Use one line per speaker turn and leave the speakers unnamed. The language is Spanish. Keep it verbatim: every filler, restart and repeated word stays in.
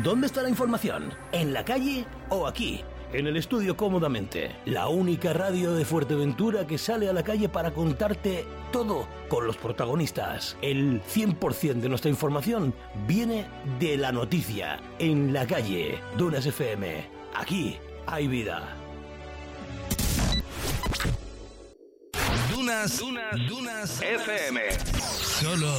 ¿Dónde está la información? ¿En la calle o aquí? En el estudio cómodamente, la única radio de Fuerteventura que sale a la calle para contarte todo con los protagonistas. El cien por ciento de nuestra información viene de la noticia. En la calle, Dunas F M. Aquí hay vida.
Dunas, Dunas, Dunas F M. Solo